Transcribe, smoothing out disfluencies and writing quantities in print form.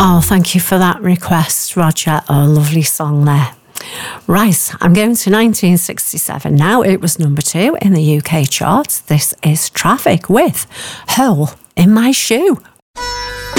Oh, thank you for that request, Roger. Oh, lovely song there. Right, I'm going to 1967 now. It was number 2 in the UK charts. This is Traffic with Hole in My Shoe.